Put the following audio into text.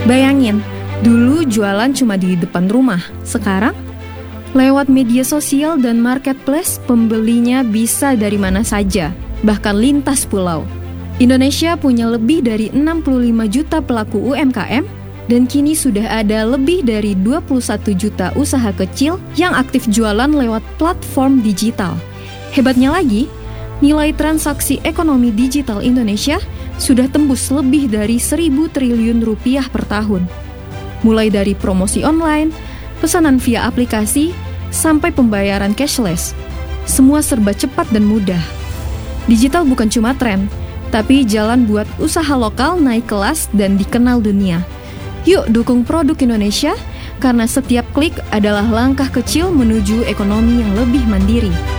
Bayangin, dulu jualan cuma di depan rumah. Sekarang, lewat media sosial dan marketplace, pembelinya bisa dari mana saja, bahkan lintas pulau. Indonesia punya lebih dari 65 juta pelaku UMKM, dan kini sudah ada lebih dari 21 juta usaha kecil yang aktif jualan lewat platform digital. Hebatnya lagi, nilai transaksi ekonomi digital Indonesia sudah tembus lebih dari 1.000 triliun rupiah per tahun. Mulai dari promosi online, pesanan via aplikasi, sampai pembayaran cashless. Semua serba cepat dan mudah. Digital bukan cuma tren, tapi jalan buat usaha lokal naik kelas dan dikenal dunia. Yuk dukung produk Indonesia, karena setiap klik adalah langkah kecil menuju ekonomi yang lebih mandiri.